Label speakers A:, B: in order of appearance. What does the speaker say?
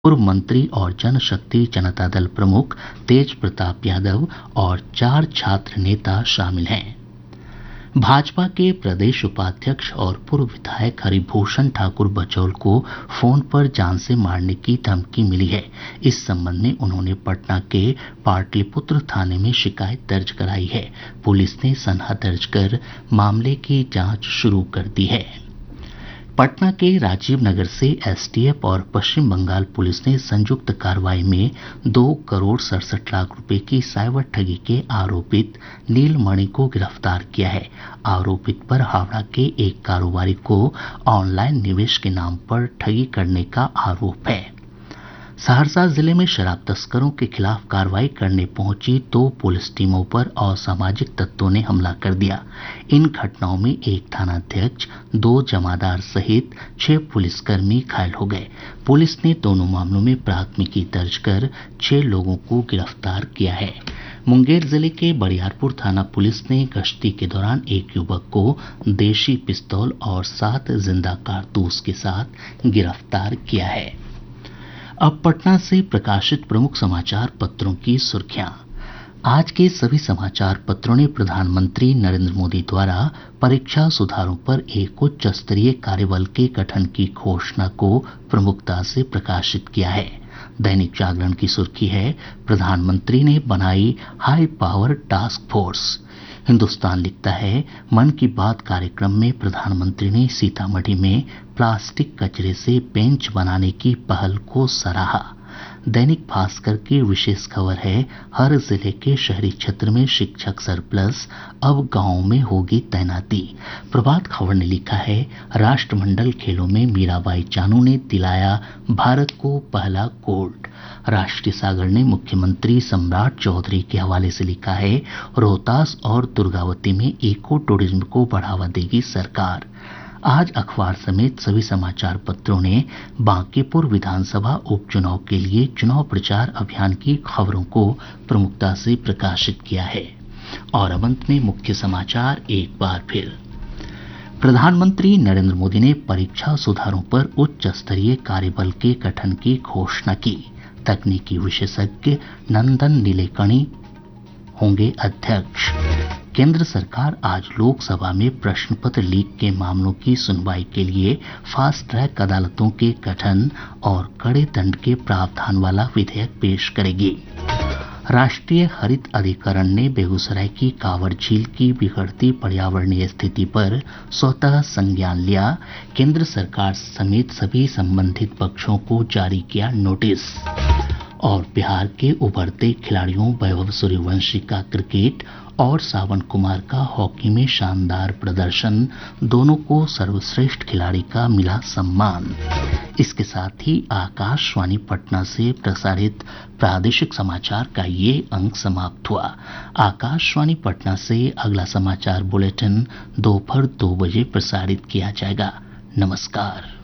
A: पूर्व मंत्री और जनशक्ति जनता दल प्रमुख तेज प्रताप यादव और 4 छात्र नेता शामिल हैं। भाजपा के प्रदेश उपाध्यक्ष और पूर्व विधायक हरिभूषण ठाकुर बचौल को फोन पर जान से मारने की धमकी मिली है। इस संबंध में उन्होंने पटना के पाटलिपुत्र थाने में शिकायत दर्ज कराई है। पुलिस ने सनहा दर्ज कर मामले की जांच शुरू कर दी है। पटना के राजीव नगर से एसटीएफ और पश्चिम बंगाल पुलिस ने संयुक्त कार्रवाई में 2 करोड़ 67 लाख रुपए की साइबर ठगी के आरोपित नीलमणि को गिरफ्तार किया है। आरोपित पर हावड़ा के एक कारोबारी को ऑनलाइन निवेश के नाम पर ठगी करने का आरोप है। सहरसा जिले में शराब तस्करों के खिलाफ कार्रवाई करने पहुंची 2 पुलिस टीमों पर असामाजिक तत्वों ने हमला कर दिया। इन घटनाओं में एक थानाध्यक्ष, 2 जमादार सहित 6 पुलिसकर्मी घायल हो गए। पुलिस ने दोनों मामलों में प्राथमिकी दर्ज कर 6 लोगों को गिरफ्तार किया है। मुंगेर जिले के बरियारपुर थाना पुलिस ने गश्ती के दौरान एक युवक को देशी पिस्तौल और 7 जिंदा कारतूस के साथ गिरफ्तार किया है। अब पटना से प्रकाशित प्रमुख समाचार पत्रों की सुर्खियां। आज के सभी समाचार पत्रों ने प्रधानमंत्री नरेंद्र मोदी द्वारा परीक्षा सुधारों पर एक उच्च स्तरीय कार्यबल के गठन की घोषणा को प्रमुखता से प्रकाशित किया है। दैनिक जागरण की सुर्खी है, प्रधानमंत्री ने बनाई high power task force. Hindustan लिखता है, मन की बात कार्यक्रम में प्रधानमंत्री ने सीतामढ़ी में प्लास्टिक कचरे से बेंच बनाने की पहल को सराहा। दैनिक भास्कर की विशेष खबर है, हर जिले के शहरी क्षेत्र में शिक्षक सरप्लस, अब गांवों में होगी तैनाती। प्रभात खबर ने लिखा है, राष्ट्रमंडल खेलों में मीराबाई चानू ने दिलाया भारत को पहला गोल्ड। राष्ट्रीय सागर ने मुख्यमंत्री सम्राट चौधरी के हवाले से लिखा है, रोहतास और दुर्गावती में इको टूरिज्म को बढ़ावा देगी सरकार। आज अखबार समेत सभी समाचार पत्रों ने बांकीपुर विधानसभा उपचुनाव के लिए चुनाव प्रचार अभियान की खबरों को प्रमुखता से प्रकाशित किया है। और अब अंत में मुख्य समाचार एक बार फिर। प्रधानमंत्री नरेंद्र मोदी ने परीक्षा सुधारों पर उच्च स्तरीय कार्यबल के गठन की घोषणा की। तकनीकी विशेषज्ञ नंदन नीलेकणी होंगे अध्यक्ष। केंद्र सरकार आज लोकसभा में प्रश्न पत्र लीक के मामलों की सुनवाई के लिए फास्ट ट्रैक अदालतों के गठन और कड़े दंड के प्रावधान वाला विधेयक पेश करेगी। राष्ट्रीय हरित अधिकरण ने बेगूसराय की कांवर झील की बिगड़ती पर्यावरणीय स्थिति पर स्वतः संज्ञान लिया। केंद्र सरकार समेत सभी संबंधित पक्षों को जारी किया नोटिस। और बिहार के उभरते खिलाड़ियों वैभव सूर्यवंशी का क्रिकेट और सावन कुमार का हॉकी में शानदार प्रदर्शन, दोनों को सर्वश्रेष्ठ खिलाड़ी का मिला सम्मान। इसके साथ ही आकाशवाणी पटना से प्रसारित प्रादेशिक समाचार का ये अंक समाप्त हुआ। आकाशवाणी पटना से अगला समाचार बुलेटिन दोपहर 2 बजे प्रसारित किया जाएगा। नमस्कार।